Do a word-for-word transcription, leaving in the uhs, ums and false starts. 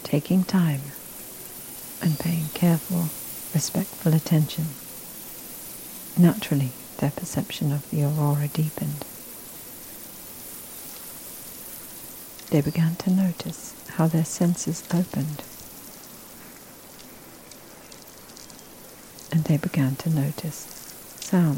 taking time and paying careful, respectful attention. Naturally, their perception of the aurora deepened. They began to notice how their senses opened, and they began to notice sounds.